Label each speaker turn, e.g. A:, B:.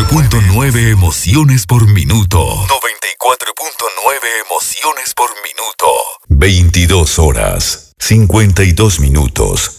A: 94.9 emociones por minuto. 94.9 emociones por minuto. 22 horas, 52 minutos.